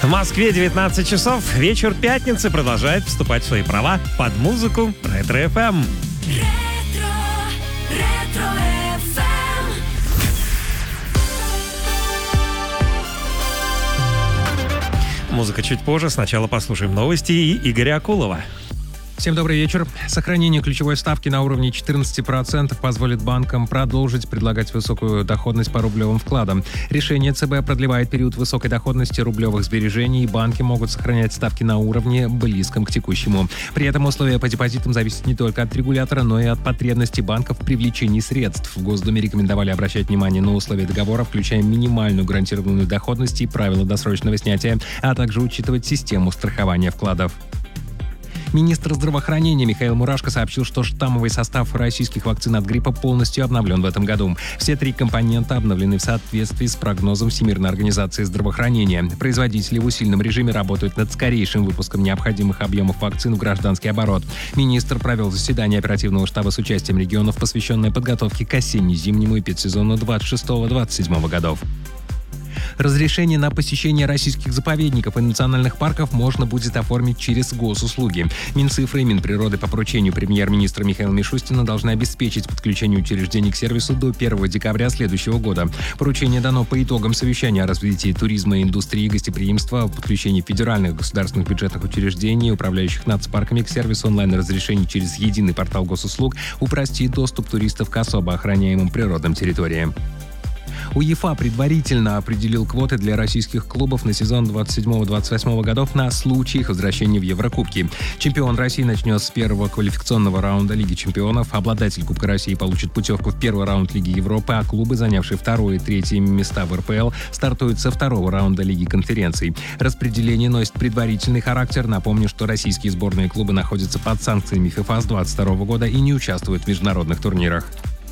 Москве 19 часов. Вечер пятницы продолжает вступать в свои права под музыку Ретро-ФМ. Музыка чуть позже. Сначала послушаем новости и Игоря Акулова. Всем добрый вечер. Сохранение ключевой ставки на уровне 14% позволит банкам продолжить предлагать высокую доходность по рублевым вкладам. Решение ЦБ продлевает период высокой доходности рублевых сбережений, и банки могут сохранять ставки на уровне, близком к текущему. При этом условия по депозитам зависят не только от регулятора, но и от потребностей банков в привлечении средств. В Госдуме рекомендовали обращать внимание на условия договора, включая минимальную гарантированную доходность и правила досрочного снятия, а также учитывать систему страхования вкладов. Министр здравоохранения Михаил Мурашко сообщил, что штаммовый состав российских вакцин от гриппа полностью обновлен в этом году. Все 3 компонента обновлены в соответствии с прогнозом Всемирной организации здравоохранения. Производители в усиленном режиме работают над скорейшим выпуском необходимых объемов вакцин в гражданский оборот. Министр провел заседание оперативного штаба с участием регионов, посвященное подготовке к осенне-зимнему эпидсезону 26-27 годов. Разрешение на посещение российских заповедников и национальных парков можно будет оформить через госуслуги. Минцифры и Минприроды по поручению премьер-министра Михаила Мишустина должны обеспечить подключение учреждений к сервису до 1 декабря следующего года. Поручение дано по итогам совещания о развитии туризма и индустрии гостеприимства, подключении федеральных государственных бюджетных учреждений, управляющих нацпарками к сервису онлайн-разрешений через единый портал госуслуг, упростит доступ туристов к особо охраняемым природным территориям. УЕФА предварительно определил квоты для российских клубов на сезон 27-28 годов на случай их возвращения в Еврокубки. Чемпион России начнет с первого квалификационного раунда Лиги чемпионов, обладатель Кубка России получит путевку в первый раунд Лиги Европы, а клубы, занявшие 2 и 3 места в РПЛ, стартуют со 2-го раунда Лиги конференций. Распределение носит предварительный характер. Напомню, что российские сборные клубы находятся под санкциями ФИФА с 2022 года и не участвуют в международных турнирах.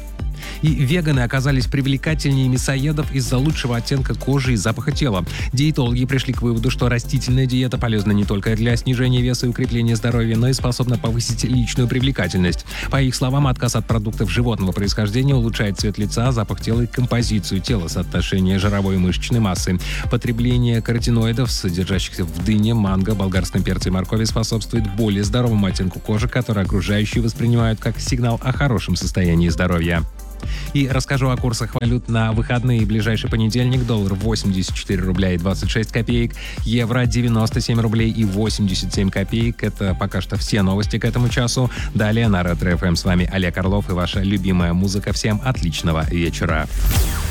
И веганы оказались привлекательнее мясоедов из-за лучшего оттенка кожи и запаха тела. Диетологи пришли к выводу, что растительная диета полезна не только для снижения веса и укрепления здоровья, но и способна повысить личную привлекательность. По их словам, отказ от продуктов животного происхождения улучшает цвет лица, запах тела и композицию тела, соотношение жировой и мышечной массы. Потребление каротиноидов, содержащихся в дыне, манго, болгарском перце и моркови, способствует более здоровому оттенку кожи, который окружающие воспринимают как сигнал о хорошем состоянии здоровья. И расскажу о курсах валют на выходные. Ближайший понедельник: доллар 84 рубля и 26 копеек, евро 97 рублей и 87 копеек. Это пока что все новости к этому часу. Далее на Ретро-ФМ с вами Олег Орлов и ваша любимая музыка. Всем отличного вечера.